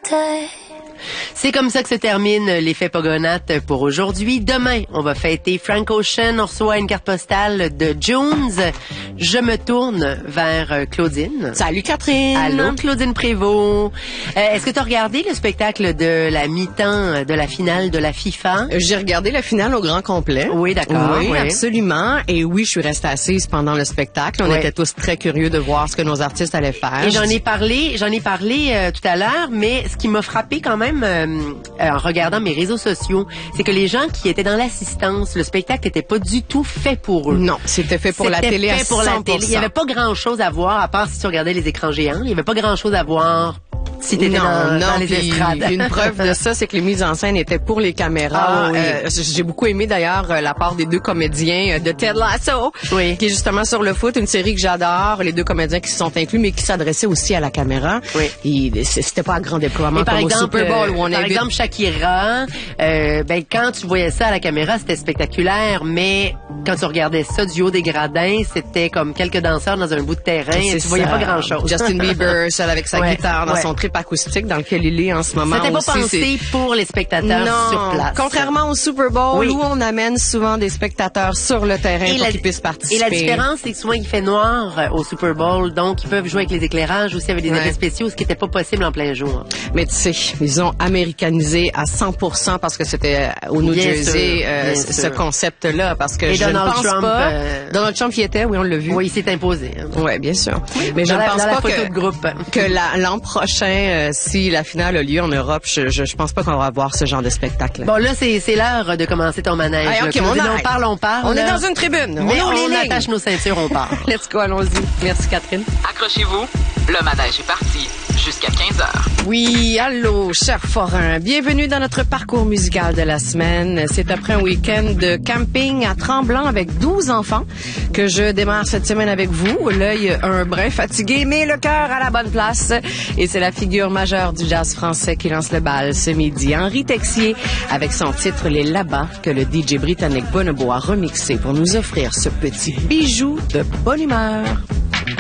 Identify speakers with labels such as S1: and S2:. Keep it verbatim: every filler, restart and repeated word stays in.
S1: day.
S2: C'est comme ça que se termine l'effet Pogonates pour aujourd'hui. Demain, on va fêter Frank Ocean. On reçoit une carte postale de Jones. Je me tourne vers Claudine.
S3: Salut Catherine.
S2: Allô Claudine Prévost. Euh, est-ce que tu as regardé le spectacle de la mi-temps de la finale de la FIFA?
S3: J'ai regardé la finale au grand complet.
S2: Oui, d'accord.
S3: Oui,
S2: oui,
S3: absolument. Et oui, je suis restée assise pendant le spectacle. On
S2: oui.
S3: était tous très curieux de voir ce que nos artistes allaient faire.
S2: Et j'en ai parlé, j'en ai parlé euh, tout à l'heure, mais ce qui m'a frappé quand même euh, en regardant mes réseaux sociaux, c'est que les gens qui étaient dans l'assistance, le spectacle n'était pas du tout fait pour eux.
S3: Non, c'était fait pour la télé à
S2: C'était fait pour la télé. Il y avait pas grand-chose à voir, à part si tu regardais les écrans géants. Il y avait pas grand-chose à voir si t'étais
S3: non,
S2: dans,
S3: non,
S2: dans les estrades.
S3: Une preuve de ça, c'est que les mises en scène étaient pour les caméras.
S2: Ah, oui.
S3: euh, j'ai beaucoup aimé d'ailleurs la part des deux comédiens de Ted Lasso,
S2: oui.
S3: qui est justement sur le foot, une série que j'adore. Les deux comédiens qui se sont inclus, mais qui s'adressaient aussi à la caméra.
S2: Oui.
S3: Et c'était pas à grand déploiement
S2: par
S3: comme
S2: exemple,
S3: au Super Bowl où on
S2: par
S3: invite...
S2: exemple, Shakira, euh, ben quand tu voyais ça à la caméra, c'était spectaculaire, mais quand tu regardais ça du haut des gradins, c'était comme quelques danseurs dans un bout de terrain, et tu
S3: ça.
S2: voyais pas grand-chose.
S3: Justin Bieber, seul avec sa
S2: ouais,
S3: guitare dans
S2: ouais.
S3: son trip acoustique dans lequel il est en ce moment.
S2: C'était pas
S3: aussi,
S2: pensé
S3: c'est...
S2: pour les spectateurs
S3: non,
S2: sur place.
S3: Contrairement au Super Bowl
S2: oui.
S3: où on amène souvent des spectateurs sur le terrain
S2: et
S3: pour
S2: la,
S3: qu'ils puissent participer.
S2: Et la différence, c'est que souvent il fait noir euh, au Super Bowl, donc ils peuvent jouer avec les éclairages aussi avec des
S3: ouais.
S2: effets spéciaux, ce qui n'était pas possible en plein jour.
S3: Mais tu sais, ils ont américanisé à cent pour cent parce que c'était au New
S2: bien
S3: Jersey
S2: sûr,
S3: euh,
S2: ce
S3: sûr. concept-là, parce que
S2: et
S3: je
S2: Donald
S3: ne pense
S2: Trump,
S3: pas.
S2: Euh...
S3: Donald Trump y était, oui, on l'a vu.
S2: Oui, il s'est imposé. Hein.
S3: Oui, bien sûr.
S2: Oui,
S3: mais je ne
S2: la,
S3: pense pas
S2: photo
S3: que,
S2: de groupe.
S3: que la, l'an prochain, euh, si la finale a lieu en Europe, je, je, je pense pas qu'on va avoir ce genre de spectacle.
S2: Bon, là, c'est, c'est l'heure de commencer ton manège.
S3: Hey, okay,
S2: on,
S3: on,
S2: on parle, on parle.
S3: On
S2: là.
S3: est dans une tribune.
S2: Mais
S3: on,
S2: on,
S3: on
S2: attache nos ceintures, on part.
S3: Let's go, allons-y. Merci, Catherine.
S4: Accrochez-vous, le manège est parti jusqu'à quinze heures.
S3: Oui, allô, chers forains. Bienvenue dans notre parcours musical de la semaine. C'est après un week-end de camping à Tremblant avec douze enfants que je démarre cette semaine avec vous. L'œil un brin fatigué, mais le cœur à la bonne place. Et c'est la figure majeure du jazz français qui lance le bal ce midi. Henri Texier avec son titre Les Là-bas que le D J britannique Bonobo a remixé pour nous offrir ce petit bijou de bonne humeur.